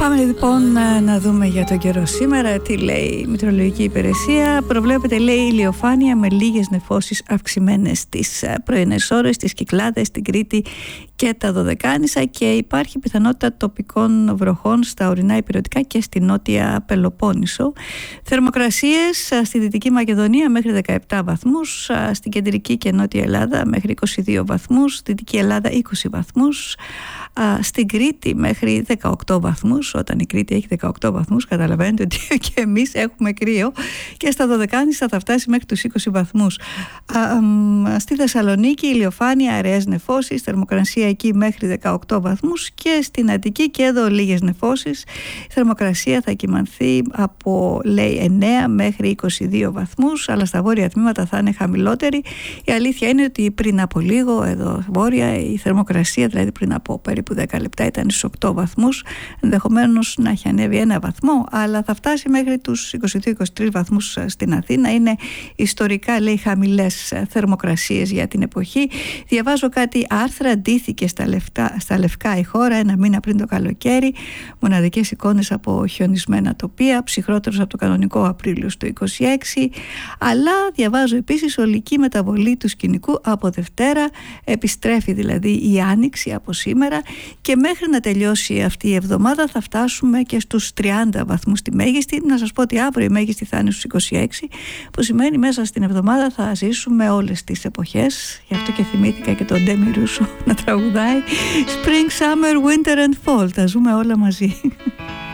Πάμε λοιπόν να δούμε για τον καιρό σήμερα. Τι λέει η Μετεωρολογική Υπηρεσία? Προβλέπεται, λέει, ηλιοφάνεια με λίγες νεφώσεις αυξημένες στις πρωινές ώρες, στις Κυκλάδες, στην Κρήτη και τα Δωδεκάνησα, και υπάρχει πιθανότητα τοπικών βροχών στα ορεινά Ηπειρωτικά και στη νότια Πελοπόννησο. Θερμοκρασίες στη Δυτική Μακεδονία μέχρι 17 βαθμούς, στην κεντρική και νότια Ελλάδα μέχρι 22 βαθμούς, Δυτική Ελλάδα 20 βαθμούς, στην Κρήτη μέχρι 18 βαθμούς. Όταν η Κρήτη έχει 18 βαθμούς, καταλαβαίνετε ότι και εμείς έχουμε κρύο, και στα Δωδεκάνησα θα φτάσει μέχρι τους 20 βαθμούς. Στη Θεσσαλονίκη ηλιοφάνεια, αραιές νεφώσεις, θερμοκρασία εκεί μέχρι 18 βαθμούς, και στην Αττική και εδώ λίγες νεφώσεις. Η θερμοκρασία θα κυμανθεί από, λέει, 9 μέχρι 22 βαθμούς, αλλά στα βόρεια τμήματα θα είναι χαμηλότερη. Η αλήθεια είναι ότι πριν από λίγο εδώ βόρεια η θερμοκρασία, δηλαδή πριν από περίπου 10 λεπτά, ήταν στους 8 βαθμούς, ενδεχομένως να έχει ανέβει 1 βαθμό, αλλά θα φτάσει μέχρι τους 22-23 βαθμούς στην Αθήνα. Είναι ιστορικά, λέει, χαμηλές θερμοκρασίες για την εποχή. Διαβάζω κάτι άρθρα, ντύθηκε στα λευκά η χώρα ένα μήνα πριν το καλοκαίρι, μοναδικές εικόνες από χιονισμένα τοπία, ψυχρότερος από το κανονικό Απρίλιο στο 26, αλλά διαβάζω επίσης ολική μεταβολή του σκηνικού από Δευτέρα, επιστρέφει δηλαδή η Άνοιξη από σήμερα, και μέχρι να τελειώσει αυτή η εβδομάδα θα φτάσουμε και στους 30 βαθμούς τη μέγιστη. Να σας πω ότι αύριο η μέγιστη θα είναι στους 26, που σημαίνει μέσα στην εβδομάδα θα ζήσουμε όλες τις εποχές. Γι' αυτό και θυμήθηκα και τον Ντέμι Ρούσο να τραγουδάει Spring, Summer, Winter and Fall. Τα ζούμε όλα μαζί.